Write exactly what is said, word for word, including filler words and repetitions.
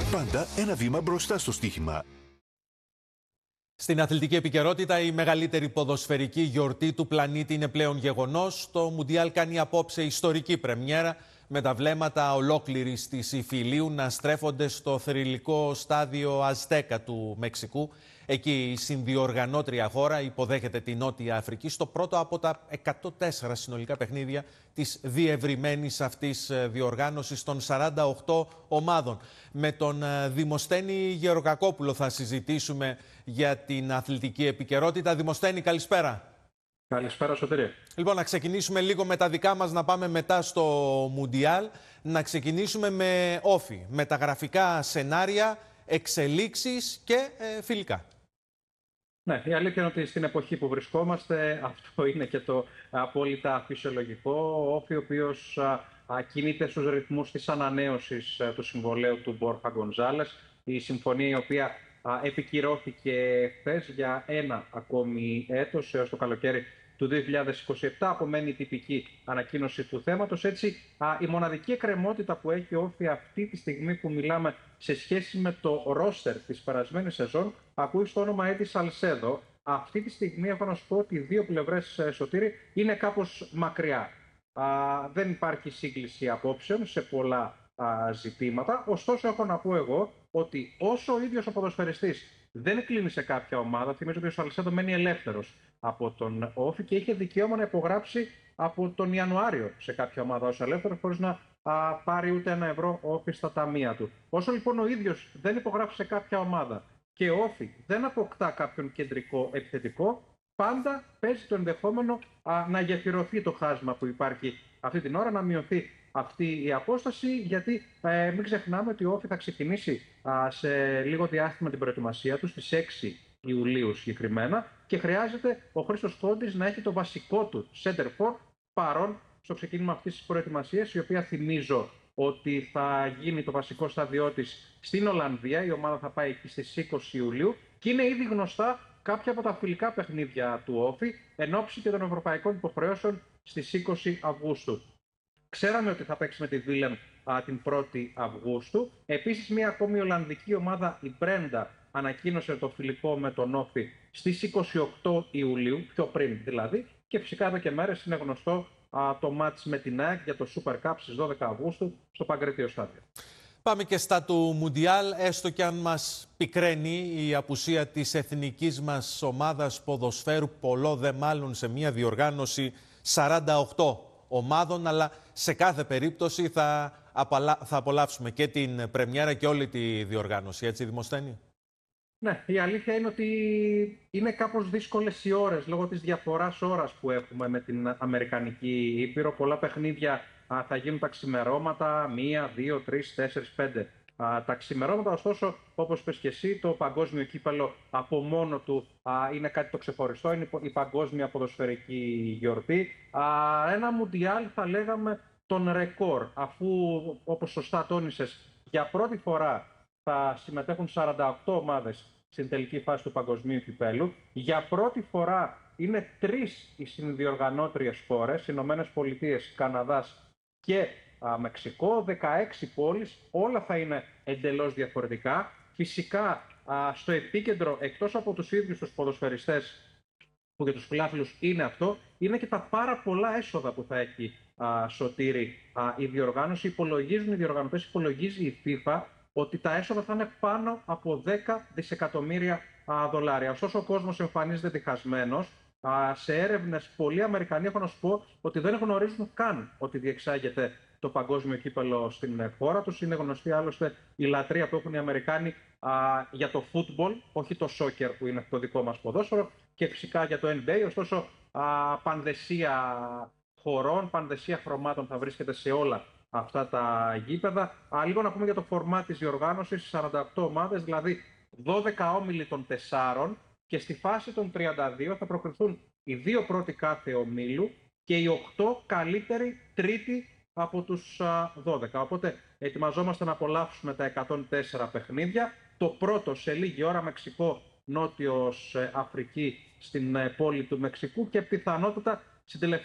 Πάντα ένα βήμα μπροστά στο στοίχημα. Στην αθλητική επικαιρότητα, η μεγαλύτερη ποδοσφαιρική γιορτή του πλανήτη είναι πλέον γεγονός. Το Μουντιάλ κάνει απόψε ιστορική πρεμιέρα, με τα βλέμματα ολόκληρης της Ιφιλίου να στρέφονται στο θρυλικό στάδιο Αζτέκα του Μεξικού. Εκεί η συνδιοργανώτρια χώρα υποδέχεται τη Νότια Αφρική στο πρώτο από τα εκατόν τέσσερα συνολικά παιχνίδια της διευρυμένης αυτής διοργάνωσης των σαράντα οκτώ ομάδων. Με τον Δημοσθένη Γεωργακόπουλο θα συζητήσουμε για την αθλητική επικαιρότητα. Δημοσθένη, καλησπέρα. Καλησπέρα, Σωτήρη. Λοιπόν, να ξεκινήσουμε λίγο με τα δικά μας, να πάμε μετά στο Μουντιάλ. Να ξεκινήσουμε με όφη, με τα γραφικά σενάρια, εξελίξεις και ε, φιλικά. Ναι, η αλήθεια είναι ότι στην εποχή που βρισκόμαστε, αυτό είναι και το απόλυτα φυσιολογικό. Ο όφη, ο οποίος κινείται στους ρυθμούς της ανανέωσης του συμβολαίου του Μπόρχα Γκονζάλες. Η συμφωνία η οποία επικυρώθηκε χθες για ένα ακόμη έτος, έως το καλοκαίρι του δύο χιλιάδες είκοσι επτά, απομένει η τυπική ανακοίνωση του θέματος. Έτσι, η μοναδική εκκρεμότητα που έχει ο όφη αυτή τη στιγμή που μιλάμε σε σχέση με το ρόστερ της περασμένης σεζόν, ακούει στο όνομα Έντι Σαλσέδο. Αυτή τη στιγμή έχω να σου πω ότι οι δύο πλευρές, Σωτήρη, είναι κάπως μακριά. Α, δεν υπάρχει σύγκληση απόψεων σε πολλά α, ζητήματα. Ωστόσο, έχω να πω εγώ ότι όσο ο ίδιος ο ποδοσφαιριστής δεν κλείνει σε κάποια ομάδα, θυμίζω ότι ο Σαλσέδο μένει ελεύθερος από τον όφη και είχε δικαίωμα να υπογράψει από τον Ιανουάριο σε κάποια ομάδα ως ελεύθερος, χωρίς να α, πάρει ούτε ένα ευρώ όφη στα ταμεία του. Όσο λοιπόν ο ίδιος δεν υπογράφει σε κάποια ομάδα και ο όφη δεν αποκτά κάποιον κεντρικό επιθετικό, πάντα παίζει το ενδεχόμενο α, να γεφυρωθεί το χάσμα που υπάρχει αυτή την ώρα, να μειωθεί αυτή η απόσταση, γιατί ε, μην ξεχνάμε ότι ο όφη θα ξεκινήσει α, σε λίγο διάστημα την προετοιμασία του, στις έξι Ιουλίου συγκεκριμένα, και χρειάζεται ο Χρήστος Χόντης να έχει το βασικό του center for παρόν στο ξεκίνημα αυτής της προετοιμασίας, η οποία θυμίζω ότι θα γίνει το βασικό στάδιο της στην Ολλανδία. Η ομάδα θα πάει εκεί στις είκοσι Ιουλίου και είναι ήδη γνωστά κάποια από τα φιλικά παιχνίδια του όφη εν ώψη και των ευρωπαϊκών υποχρεώσεων στις είκοσι Αυγούστου. Ξέραμε ότι θα παίξει με τη Βίλεμ την πρώτη Αυγούστου. Επίσης, μια ακόμη Ολλανδική ομάδα, η Μπρέντα, ανακοίνωσε το φιλικό με τον όφη στις είκοσι οκτώ Ιουλίου, πιο πριν δηλαδή. Και φυσικά εδώ και μέρες είναι γνωστό α, το μάτς με την ΑΕΚ για το Super Cup στις δώδεκα Αυγούστου στο Παγκρίτιο Στάδιο. Πάμε και στα του Μουντιάλ, έστω και αν μας πικραίνει η απουσία της εθνικής μας ομάδας ποδοσφαίρου, πολλό δε μάλλον σε μια διοργάνωση σαράντα οκτώ ομάδων, αλλά σε κάθε περίπτωση θα, απαλα... θα απολαύσουμε και την πρεμιέρα και όλη τη διοργάνωση, έτσι Δημοσθένη? Ναι, η αλήθεια είναι ότι είναι κάπως δύσκολες οι ώρες λόγω της διαφοράς ώρας που έχουμε με την Αμερικανική Ήπειρο. Πολλά παιχνίδια α, θα γίνουν τα ξημερώματα, μία, δύο, τρεις, τέσσερις, πέντε. Α, τα ξημερώματα, ωστόσο, όπως πες και εσύ, το παγκόσμιο κύπελο από μόνο του α, είναι κάτι το ξεχωριστό, είναι η παγκόσμια ποδοσφαιρική γιορτή. Α, ένα Μουντιάλ θα λέγαμε τον ρεκόρ, αφού, όπως σωστά τόνισες, για πρώτη φορά θα συμμετέχουν σαράντα οκτώ ομάδες στην τελική φάση του παγκοσμίου κυπέλου. Για πρώτη φορά είναι τρεις οι συνδιοργανώτριες χώρες, Ηνωμένες Πολιτείες, Καναδάς και α, Μεξικό, δεκαέξι πόλεις, όλα θα είναι εντελώς διαφορετικά. Φυσικά α, στο επίκεντρο, εκτός από τους ίδιους τους ποδοσφαιριστές, που για τους φιλάθλους είναι αυτό, είναι και τα πάρα πολλά έσοδα που θα έχει α, Σωτήρη α, η διοργάνωση. Υπολογίζουν οι διοργανωτές, υπολογίζει η FIFA, ότι τα έσοδα θα είναι πάνω από δέκα δισεκατομμύρια α, δολάρια. Ωστόσο, ο κόσμος εμφανίζεται διχασμένος. Α, σε έρευνες, πολλοί Αμερικανοί, έχω να σου πω, ότι δεν γνωρίζουν καν ότι διεξάγεται το παγκόσμιο κύπελο στην χώρα τους. Είναι γνωστή άλλωστε η λατρεία που έχουν οι Αμερικάνοι α, για το football, όχι το soccer που είναι το δικό μας ποδόσφαιρο, και φυσικά για το N B A. Ωστόσο, α, πανδεσία χωρών, πανδεσία χρωμάτων θα βρίσκεται σε όλα αυτά τα γήπεδα. Α, λίγο να πούμε για το φορμά της διοργάνωσης, σαράντα οκτώ ομάδες, δηλαδή δώδεκα όμιλοι των τεσσάρων, και στη φάση των τριάντα δύο θα προκριθούν οι δύο πρώτοι κάθε ομίλου και οι οκτώ καλύτεροι τρίτοι από τους α, δώδεκα. Οπότε ετοιμαζόμαστε να απολαύσουμε τα εκατόν τέσσερα παιχνίδια. Το πρώτο σε λίγη ώρα, Μεξικό, Νότιος Αφρική, στην πόλη του Μεξικού, και πιθανότατα στην τελευταία